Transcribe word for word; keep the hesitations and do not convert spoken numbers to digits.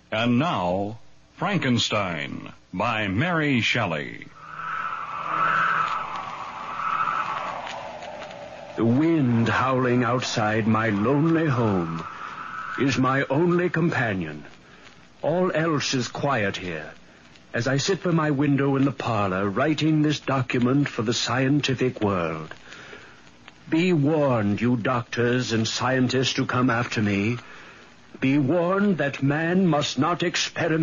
And now, Frankenstein by Mary Shelley. The wind howling outside my lonely home is my only companion. All else is quiet here, as I sit by my window in the parlor writing this document for the scientific world. Be warned, you doctors and scientists who come after me. Be warned that man must not experiment